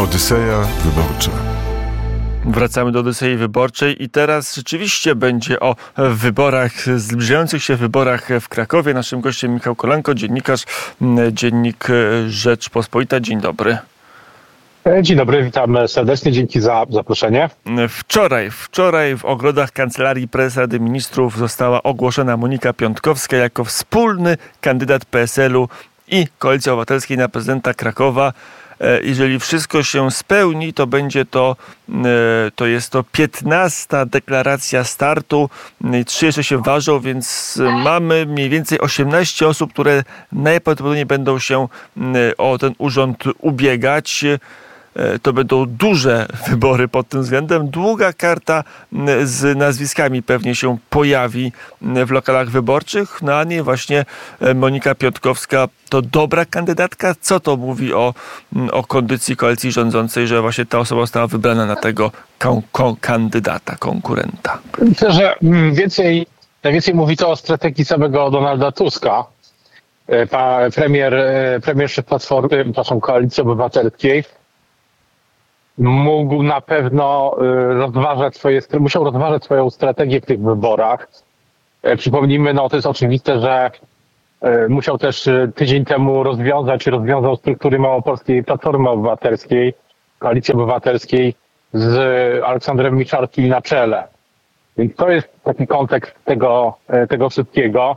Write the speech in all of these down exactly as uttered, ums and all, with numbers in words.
Odyseja Wyborcza. Wracamy do Odysei Wyborczej i teraz rzeczywiście będzie o wyborach, zbliżających się wyborach w Krakowie. Naszym gościem Michał Kolanko, dziennikarz, dziennik Rzeczpospolita. Dzień dobry. Dzień dobry, witam serdecznie, dzięki za zaproszenie. Wczoraj, wczoraj w ogrodach Kancelarii Prezesa Rady Ministrów została ogłoszona Monika Piątkowska jako wspólny kandydat P S L u i Koalicji Obywatelskiej na prezydenta Krakowa. Jeżeli wszystko się spełni, to będzie to, to jest to piętnasta deklaracja startu. Trzy jeszcze się ważą, więc mamy mniej więcej osiemnaście osób, które najprawdopodobniej będą się o ten urząd ubiegać. To będą duże wybory pod tym względem. Długa karta z nazwiskami pewnie się pojawi w lokalach wyborczych. No a nie właśnie Monika Piątkowska to dobra kandydatka. Co to mówi o, o kondycji koalicji rządzącej, że właśnie ta osoba została wybrana na tego kon- kon- kandydata, konkurenta? Myślę, że więcej, najwięcej mówi to o strategii samego Donalda Tuska. Pa, premier, premier szef Platformy, przepraszam, Koalicji Obywatelskiej mógł na pewno rozważać swoje, musiał rozważać swoją strategię w tych wyborach. Przypomnijmy, no to jest oczywiste, że musiał też tydzień temu rozwiązać, czy rozwiązał struktury Małopolskiej Platformy Obywatelskiej, Koalicji Obywatelskiej z Aleksandrem Miszalskim na czele. Więc to jest taki kontekst tego, tego wszystkiego.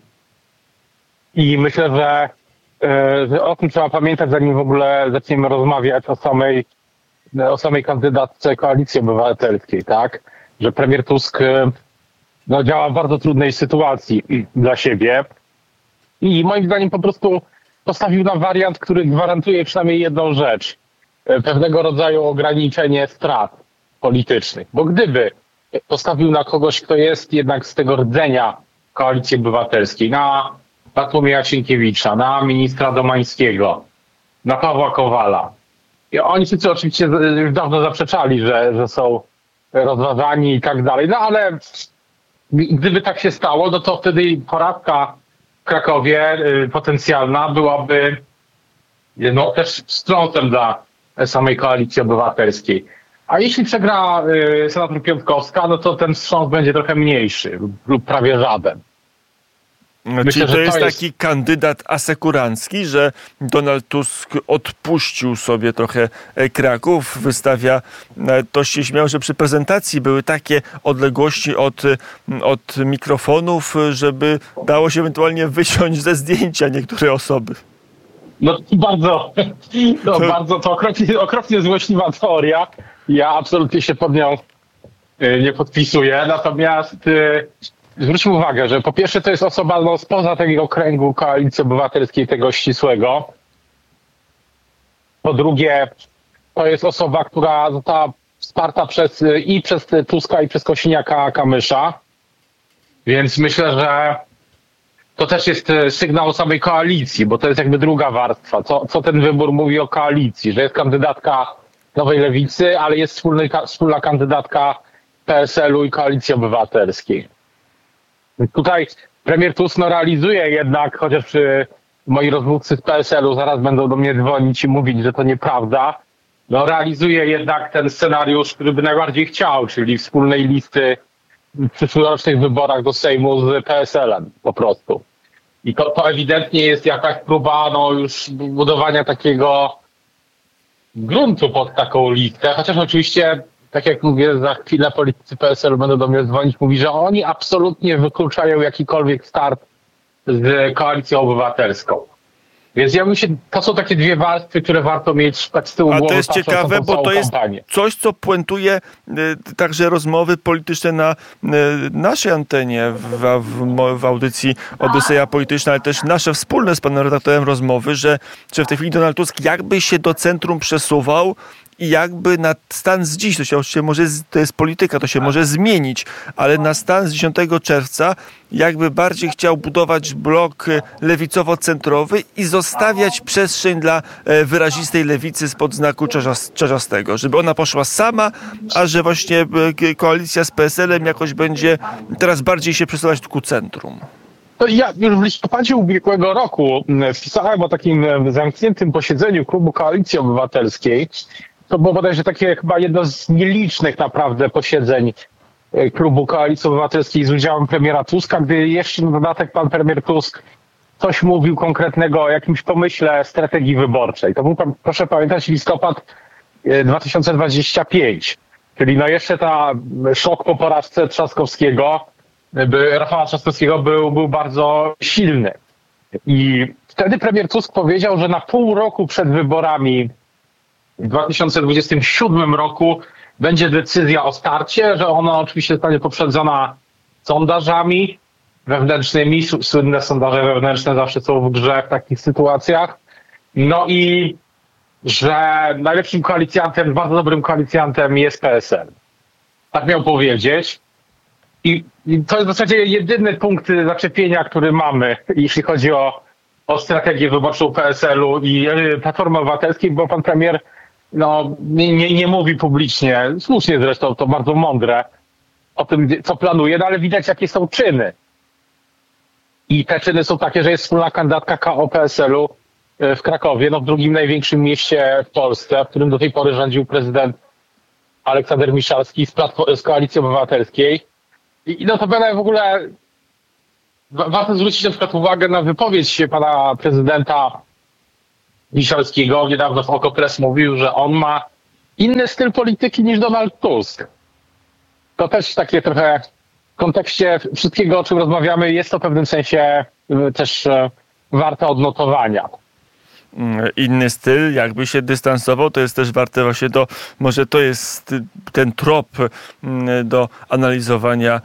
I myślę, że, że o tym trzeba pamiętać, zanim w ogóle zaczniemy rozmawiać o samej o samej kandydatce Koalicji Obywatelskiej, tak? Że premier Tusk no, działa w bardzo trudnej sytuacji dla siebie i moim zdaniem po prostu postawił na wariant, który gwarantuje przynajmniej jedną rzecz. Pewnego rodzaju ograniczenie strat politycznych. Bo gdyby postawił na kogoś, kto jest jednak z tego rdzenia Koalicji Obywatelskiej, na Bartłomieja Sienkiewicza, na ministra Domańskiego, na Pawła Kowala, i oni wszyscy oczywiście już dawno zaprzeczali, że, że są rozważani i tak dalej. No ale gdyby tak się stało, no to wtedy porażka w Krakowie y, potencjalna byłaby no, też wstrząsem dla samej Koalicji Obywatelskiej. A jeśli przegra y, senator Piątkowska, no to ten wstrząs będzie trochę mniejszy lub prawie żaden. Myślę, Czyli to, to jest, jest taki kandydat asekurancki, że Donald Tusk odpuścił sobie trochę Kraków, wystawia, to się śmiał, że przy prezentacji były takie odległości od, od mikrofonów, żeby dało się ewentualnie wyciąć ze zdjęcia niektóre osoby. No bardzo, no, to... bardzo to okropnie, okropnie złośliwa teoria. Ja absolutnie się pod nią nie podpisuję, natomiast zwróćmy uwagę, że po pierwsze to jest osoba no, spoza tego kręgu Koalicji Obywatelskiej, tego ścisłego. Po drugie, to jest osoba, która została wsparta przez, i przez Tuska, i przez Kosiniaka-Kamysza. Więc myślę, że to też jest sygnał samej koalicji, bo to jest jakby druga warstwa. Co, co ten wybór mówi o koalicji? Że jest kandydatka Nowej Lewicy, ale jest wspólny, wspólna kandydatka P S L u i Koalicji Obywatelskiej. Tutaj premier Tusk no, realizuje jednak, chociaż przy moi rozmówcy z P S L u zaraz będą do mnie dzwonić i mówić, że to nieprawda, no realizuje jednak ten scenariusz, który by najbardziej chciał, czyli wspólnej listy w przyszłorocznych wyborach do Sejmu z P S L em po prostu. I to, to ewidentnie jest jakaś próba no, już budowania takiego gruntu pod taką listę, chociaż oczywiście tak jak mówię, za chwilę politycy P S L u będą do mnie dzwonić, mówi, że oni absolutnie wykluczają jakikolwiek start z Koalicją Obywatelską. Więc ja bym się, to są takie dwie warstwy, które warto mieć tak z tyłu głowy. A to jest ciekawe, bo to jest kampanię. Coś, co puentuje y, także rozmowy polityczne na y, naszej antenie w, w, w audycji Odyseja Polityczna, ale też nasze wspólne z panem redaktorem rozmowy, że, że w tej chwili Donald Tusk jakby się do centrum przesuwał i jakby na stan z dziś, to się oczywiście może, to jest polityka, to się może zmienić, ale na stan z dziesiątego czerwca jakby bardziej chciał budować blok lewicowo-centrowy i zostawiać przestrzeń dla wyrazistej lewicy spod znaku czarzastego, żeby ona poszła sama, a że właśnie koalicja z P S L em jakoś będzie teraz bardziej się przesuwać ku centrum. To ja już w listopadzie ubiegłego roku wpisałem o takim zamkniętym posiedzeniu klubu Koalicji Obywatelskiej, to było bodajże takie chyba jedno z nielicznych naprawdę posiedzeń klubu Koalicji Obywatelskiej z udziałem premiera Tuska, gdy jeszcze na dodatek pan premier Tusk coś mówił konkretnego o jakimś pomyśle strategii wyborczej. To był, proszę pamiętać, listopad dwa tysiące dwudziesty piąty, czyli no jeszcze ta szok po porażce Trzaskowskiego, by, Rafała Trzaskowskiego był, był bardzo silny. I wtedy premier Tusk powiedział, że na pół roku przed wyborami w dwa tysiące dwudziestym siódmym roku będzie decyzja o starcie, że ona oczywiście zostanie poprzedzona sondażami wewnętrznymi. Słynne sondaże wewnętrzne zawsze są w grze w takich sytuacjach. No i że najlepszym koalicjantem, bardzo dobrym koalicjantem jest P S L. Tak miał powiedzieć. I, i to jest w zasadzie jedyny punkt zaczepienia, który mamy, jeśli chodzi o, o strategię wyborczą P S L u i Platformy Obywatelskiej, bo pan premier no, nie, nie mówi publicznie, słusznie zresztą, to bardzo mądre, o tym, co planuje, no ale widać, jakie są czyny. I te czyny są takie, że jest wspólna kandydatka K O P S L u w Krakowie, no w drugim największym mieście w Polsce, w którym do tej pory rządził prezydent Aleksander Miszalski z, Platform- z Koalicji Obywatelskiej. I, i notabene w ogóle warto zwrócić na przykład uwagę na wypowiedź pana prezydenta Miszalskiego. Niedawno w Okopres mówił, że on ma inny styl polityki niż Donald Tusk. To też takie trochę w kontekście wszystkiego, o czym rozmawiamy, jest to w pewnym sensie też warte odnotowania. Inny styl, jakby się dystansował, to jest też warte właśnie do, może to jest ten trop do analizowania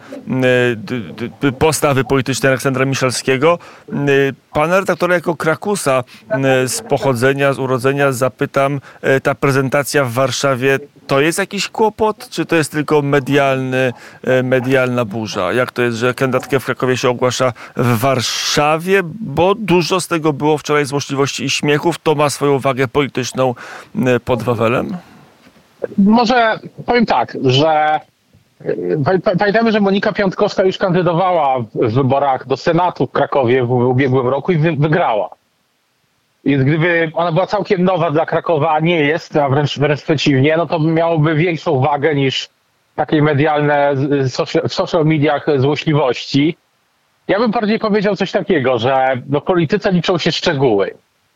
postawy politycznej Aleksandra Miszalskiego. Pana redaktora jako Krakusa z pochodzenia, z urodzenia zapytam, ta prezentacja w Warszawie to jest jakiś kłopot, czy to jest tylko medialny, medialna burza? Jak to jest, że kandydatkę w Krakowie się ogłasza w Warszawie, bo dużo z tego było wczoraj złośliwości i śmiechów, to ma swoją wagę polityczną pod Wawelem? Może powiem tak, że pamiętamy, że Monika Piątkowska już kandydowała w wyborach do Senatu w Krakowie w ubiegłym roku i wygrała. Więc gdyby ona była całkiem nowa dla Krakowa, a nie jest, a wręcz, wręcz przeciwnie, no to miałoby większą wagę niż takie medialne w social mediach złośliwości. Ja bym bardziej powiedział coś takiego, że no w polityce liczą się szczegóły.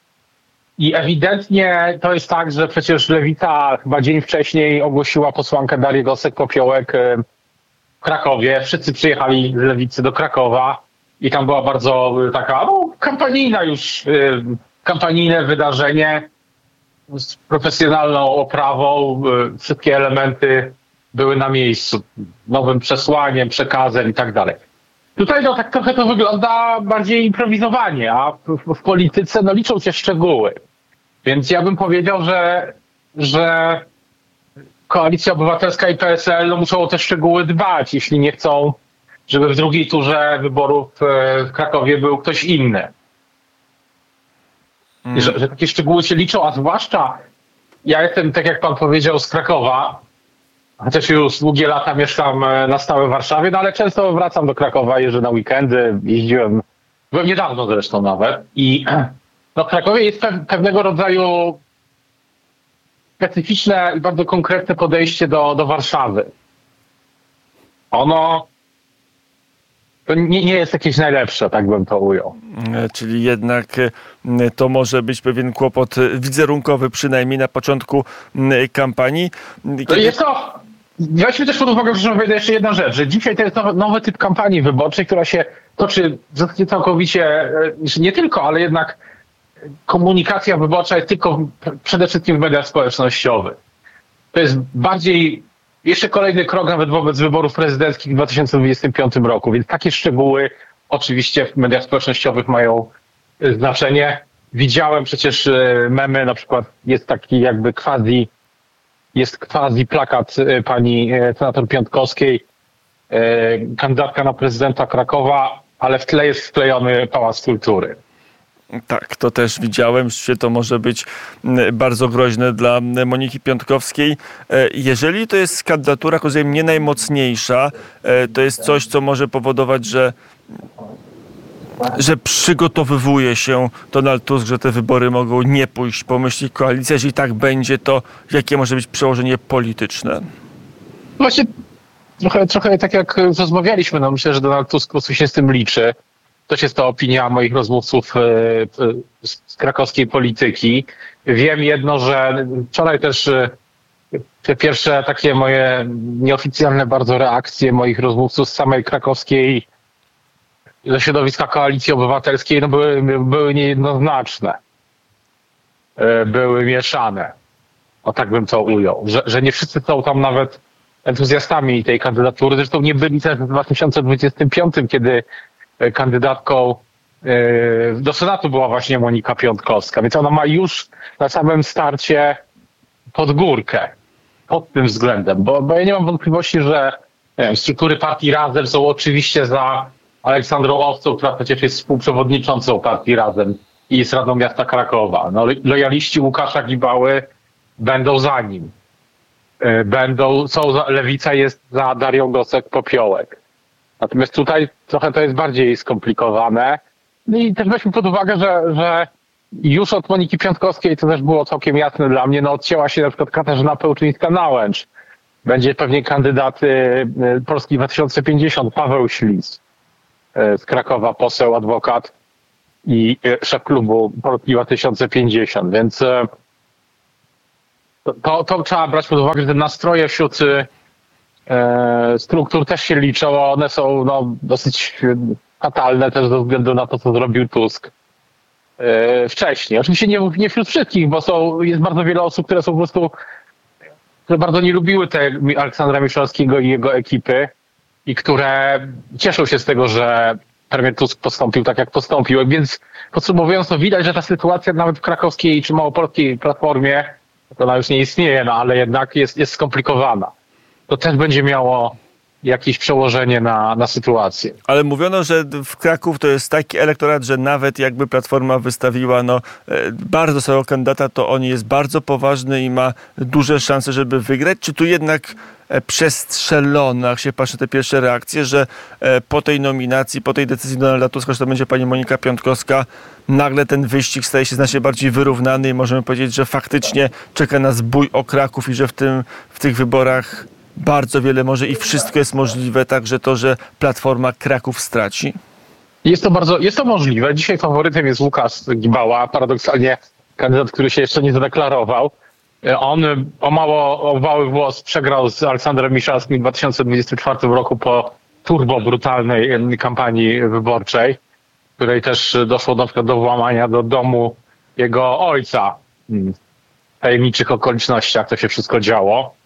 I ewidentnie to jest tak, że przecież Lewica chyba dzień wcześniej ogłosiła posłankę Darię Gosek-Popiołek w Krakowie. Wszyscy przyjechali z Lewicy do Krakowa i tam była bardzo taka no, kampanijna już, kampanijne wydarzenie z profesjonalną oprawą. Wszystkie elementy były na miejscu, nowym przesłaniem, przekazem i tak dalej. Tutaj no, tak trochę to wygląda bardziej improwizowanie, a w, w polityce no, liczą się szczegóły. Więc ja bym powiedział, że, że Koalicja Obywatelska i P S L no, muszą o te szczegóły dbać, jeśli nie chcą, żeby w drugiej turze wyborów w Krakowie był ktoś inny. Hmm. Że, że takie szczegóły się liczą, a zwłaszcza ja jestem, tak jak pan powiedział, z Krakowa, chociaż już długie lata mieszkam na stałe w Warszawie, no ale często wracam do Krakowa, jeżdżę na weekendy, jeździłem, byłem niedawno zresztą nawet. I no, w Krakowie jest pewnego rodzaju specyficzne i bardzo konkretne podejście do, do Warszawy. Ono to nie, nie jest jakieś najlepsze, tak bym to ujął. Czyli jednak to może być pewien kłopot wizerunkowy, przynajmniej na początku kampanii. Kiedy... To jest to... Weźmy też pod uwagę, że powiedzieć jeszcze jedna rzecz, że dzisiaj to jest nowy, nowy typ kampanii wyborczej, która się toczy w zasadzie całkowicie, nie tylko, ale jednak komunikacja wyborcza jest tylko przede wszystkim w mediach społecznościowych. To jest bardziej jeszcze kolejny krok nawet wobec wyborów prezydenckich w dwa tysiące dwudziestym piątym roku, więc takie szczegóły oczywiście w mediach społecznościowych mają znaczenie. Widziałem przecież memy, na przykład jest taki jakby quasi, jest quasi plakat pani senator Piątkowskiej, kandydatka na prezydenta Krakowa, ale w tle jest wklejony Pałac Kultury. Tak, to też widziałem, że to może być bardzo groźne dla Moniki Piątkowskiej. Jeżeli to jest kandydatura, jak rozumiem, nie najmocniejsza, to jest coś, co może powodować, że że przygotowywuje się Donald Tusk, że te wybory mogą nie pójść po myśli koalicji. Jeżeli tak będzie, to jakie może być przełożenie polityczne? Właśnie trochę, trochę tak jak rozmawialiśmy, no myślę, że Donald Tusk po prostu się z tym liczy. To jest to opinia moich rozmówców z krakowskiej polityki. Wiem jedno, że wczoraj też te pierwsze takie moje nieoficjalne bardzo reakcje moich rozmówców z samej krakowskiej, ze środowiska Koalicji Obywatelskiej, no były, były niejednoznaczne. Były mieszane. O tak bym to ujął. Że, że nie wszyscy są tam nawet entuzjastami tej kandydatury. Zresztą nie byli też w dwa tysiące dwudziestym piątym, kiedy kandydatką do Senatu była właśnie Monika Piontkowska. Więc ona ma już na samym starcie pod górkę pod tym względem. Bo, bo ja nie mam wątpliwości, że nie wiem, struktury partii Razem są oczywiście za Aleksandrą Owcą, która przecież jest współprzewodniczącą partii Razem i jest Radą Miasta Krakowa. No, lojaliści Łukasza Gibały będą za nim. Będą, są za, Lewica jest za Darią Gosek-Popiołek. Natomiast tutaj trochę to jest bardziej skomplikowane. No i też weźmy pod uwagę, że, że już od Moniki Piątkowskiej, to też było całkiem jasne dla mnie, no odcięła się na przykład Katarzyna Pełczyńska-Nałęcz. Będzie pewnie kandydat Polski dwa tysiące pięćdziesiąt, Paweł Ślis z Krakowa, poseł, adwokat i szef klubu Polski dwa tysiące pięćdziesiąt. Więc to, to trzeba brać pod uwagę, że te nastroje wśród e, struktur też się liczą, a one są no, dosyć fatalne też ze względu na to, co zrobił Tusk e, wcześniej. Oczywiście nie, nie wśród wszystkich, bo są, jest bardzo wiele osób, które są po prostu, które bardzo nie lubiły te Aleksandra Miszalskiego i jego ekipy i które cieszą się z tego, że premier Tusk postąpił tak, jak postąpił. Więc podsumowując, to widać, że ta sytuacja nawet w krakowskiej czy małopolskiej platformie, to ona już nie istnieje, no ale jednak jest, jest skomplikowana. To też będzie miało jakieś przełożenie na, na sytuację. Ale mówiono, że w Kraków to jest taki elektorat, że nawet jakby Platforma wystawiła no, bardzo swojego kandydata, to on jest bardzo poważny i ma duże szanse, żeby wygrać. Czy tu jednak przestrzelono, jak się patrzy te pierwsze reakcje, że po tej nominacji, po tej decyzji Donalda Tuska, że to będzie pani Monika Piątkowska, nagle ten wyścig staje się znacznie bardziej wyrównany i możemy powiedzieć, że faktycznie czeka nas bój o Kraków i że w, tym, w tych wyborach bardzo wiele może i wszystko jest możliwe, także to, że Platforma Kraków straci? Jest to bardzo, jest to możliwe. Dzisiaj faworytem jest Łukasz Gibała, paradoksalnie kandydat, który się jeszcze nie zadeklarował. On o mało o mały włos przegrał z Aleksandrem Miszalskim w dwa tysiące dwudziestym czwartym roku po turbo brutalnej kampanii wyborczej, w której też doszło na przykład do włamania do domu jego ojca. W tajemniczych okolicznościach to się wszystko działo.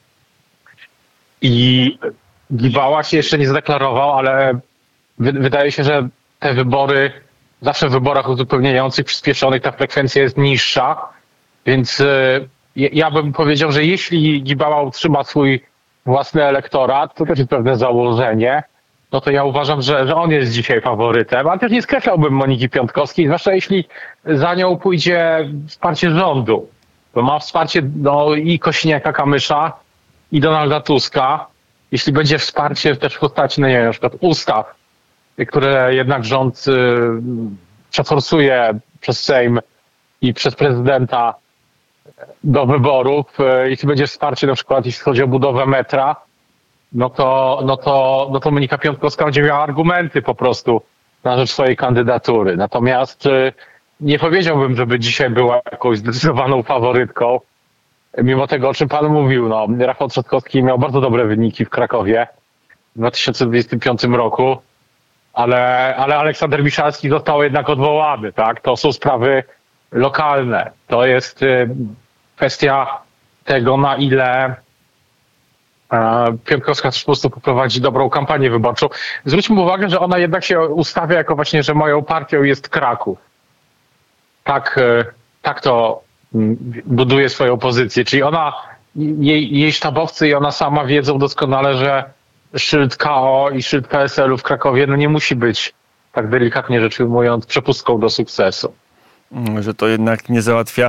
I Gibała się jeszcze nie zadeklarował, ale wydaje się, że te wybory, zawsze w wyborach uzupełniających, przyspieszonych ta frekwencja jest niższa, więc ja bym powiedział, że jeśli Gibała utrzyma swój własny elektorat, to też jest pewne założenie, no to ja uważam, że, że on jest dzisiaj faworytem, ale też nie skreślałbym Moniki Piątkowskiej, zwłaszcza jeśli za nią pójdzie wsparcie rządu, bo ma wsparcie no, i Kosiniaka-Kamysza, i Donalda Tuska. Jeśli będzie wsparcie też w postaci, no nie wiem, na przykład ustaw, które jednak rząd y, przeforsuje przez Sejm i przez prezydenta do wyborów, y, jeśli będzie wsparcie na przykład, jeśli chodzi o budowę metra, no to, no to, no to Monika Piątkowska będzie miała argumenty po prostu na rzecz swojej kandydatury. Natomiast y, nie powiedziałbym, żeby dzisiaj była jakąś zdecydowaną faworytką. Mimo tego, o czym pan mówił, no, Rafał Trzaskowski miał bardzo dobre wyniki w Krakowie w dwa tysiące dwudziestym piątym roku, ale, ale Aleksander Miszalski został jednak odwołany, tak? To są sprawy lokalne. To jest y, kwestia tego, na ile y, Piątkowska też po prostu poprowadzi dobrą kampanię wyborczą. Zwróćmy uwagę, że ona jednak się ustawia jako właśnie, że moją partią jest Kraków. Tak, y, tak to buduje swoją pozycję, czyli ona, jej, jej sztabowcy i ona sama wiedzą doskonale, że szyld K O i szyld P S L-u w Krakowie no nie musi być, tak delikatnie rzecz ujmując, przepustką do sukcesu. Że to jednak nie załatwia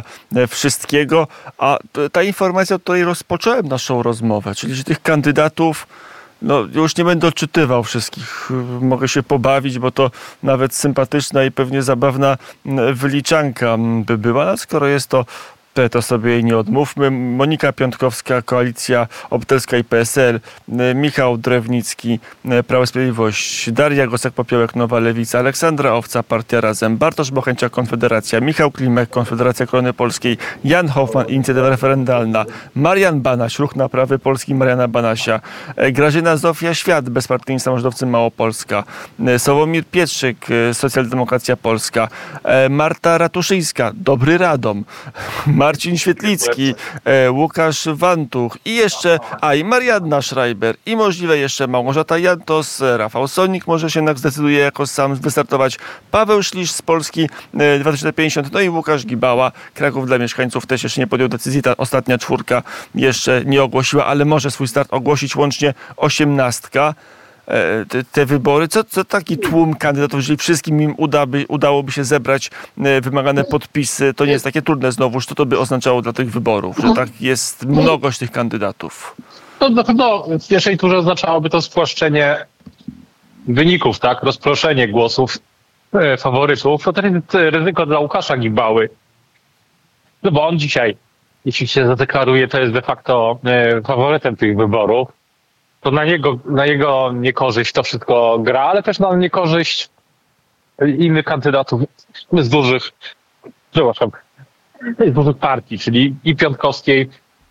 wszystkiego, a ta informacja, od której rozpocząłem naszą rozmowę, czyli że tych kandydatów No, już nie będę odczytywał wszystkich. Mogę się pobawić, bo to nawet sympatyczna i pewnie zabawna wyliczanka by była, ale skoro jest to to sobie jej nie odmówmy. Monika Piątkowska, Koalicja Obywatelska i P S L, Michał Drewnicki, Prawo i Sprawiedliwość, Daria Gosek-Popiołek, Nowa Lewica, Aleksandra Owca, Partia Razem, Bartosz Bocheńczak, Konfederacja, Michał Klimek, Konfederacja Korony Polskiej, Jan Hoffman, Inicjatywa Referendalna, Marian Banaś, Ruch Naprawy Polski Mariana Banasia, Grażyna Zofia Świat, Bezpartyjni Samorządowcy Małopolska, Sławomir Pietrzyk, Socjaldemokracja Polska, Marta Ratuszyńska, Dobry Radom, Marcin Świetlicki, e, Łukasz Wantuch i jeszcze, a i Marianna Schreiber i możliwe jeszcze Małgorzata Jantos, Rafał Sonik może się jednak zdecyduje jako sam wystartować, Paweł Szlisz z Polski e, dwa tysiące pięćdziesiąt, no i Łukasz Gibała, Kraków dla mieszkańców też jeszcze nie podjął decyzji, ta ostatnia czwórka jeszcze nie ogłosiła, ale może swój start ogłosić łącznie osiemnastka. Te, te wybory, co, co taki tłum kandydatów, jeżeli wszystkim im uda by, udałoby się zebrać wymagane podpisy, to nie jest takie trudne znowuż, co to by oznaczało dla tych wyborów, że tak jest mnogość tych kandydatów? No na pewno w pierwszej turze oznaczałoby to spłaszczenie wyników, tak, rozproszenie głosów e, faworytów. To też jest ryzyko dla Łukasza Gibały, no bo on dzisiaj, jeśli się zadeklaruje, to jest de facto e, faworytem tych wyborów. To na jego, na jego niekorzyść to wszystko gra, ale też na niekorzyść innych kandydatów z dużych, przepraszam, z dużych partii, czyli i Piątkowskiej,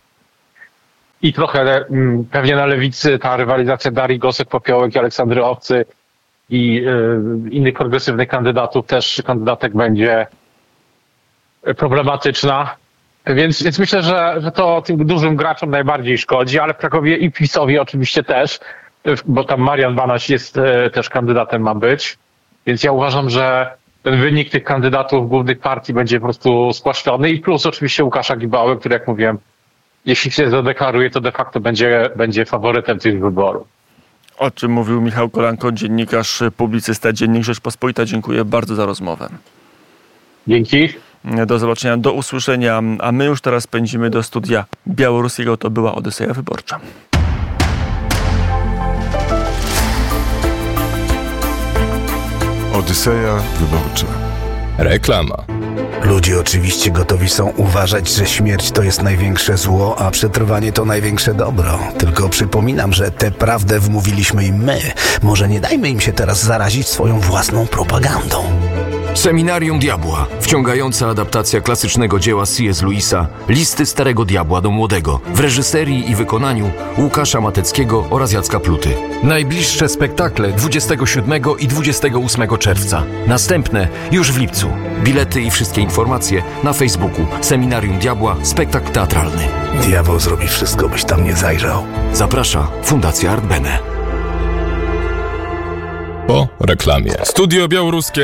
i trochę m, pewnie na lewicy ta rywalizacja Darii Gosek-Popiołek i Aleksandry Owcy i y, innych progresywnych kandydatów, też kandydatek będzie problematyczna. Więc, więc myślę, że, że to tym dużym graczom najbardziej szkodzi, ale w Krakowie i PiS-owi oczywiście też, bo tam Marian Banaś jest e, też kandydatem, ma być. Więc ja uważam, że ten wynik tych kandydatów głównych partii będzie po prostu spłaszczony i plus oczywiście Łukasza Gibały, który, jak mówiłem, jeśli się zadeklaruje, to de facto będzie, będzie faworytem tych wyborów. O czym mówił Michał Kolanko, dziennikarz, publicysta, Dziennik Rzeczpospolita. Dziękuję bardzo za rozmowę. Dzięki. Do zobaczenia, do usłyszenia, a my już teraz pędzimy do studia białoruskiego. To była Odyseja Wyborcza. Odyseja Wyborcza. Reklama. Ludzie oczywiście gotowi są uważać, że śmierć to jest największe zło, a przetrwanie to największe dobro. Tylko przypominam, że tę prawdę wmówiliśmy im my. Może nie dajmy im się teraz zarazić swoją własną propagandą. Seminarium Diabła. Wciągająca adaptacja klasycznego dzieła C S. Lewisa Listy Starego Diabła do Młodego w reżyserii i wykonaniu Łukasza Mateckiego oraz Jacka Pluty. Najbliższe spektakle dwudziestego siódmego i dwudziestego ósmego czerwca. Następne już w lipcu. Bilety i wszystkie informacje na Facebooku Seminarium Diabła Spektakl Teatralny. Diabeł zrobi wszystko, byś tam nie zajrzał. Zaprasza Fundacja Art Bene. Po reklamie. Studio Białoruskie